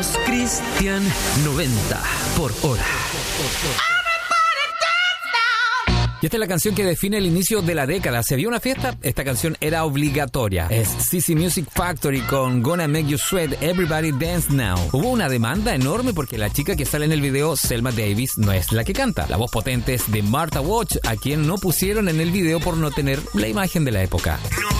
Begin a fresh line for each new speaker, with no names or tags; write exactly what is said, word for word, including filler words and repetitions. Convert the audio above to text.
Somos Cristian noventa por hora. Y esta es la canción que define el inicio de la década. ¿Se había una fiesta? Esta canción era obligatoria. Es C C Music Factory con Gonna Make You Sweat, Everybody Dance Now. Hubo una demanda enorme porque la chica que sale en el video, Selma Davis, no es la que canta. La voz potente es de Martha Wash, a quien no pusieron en el video por no tener la imagen de la época.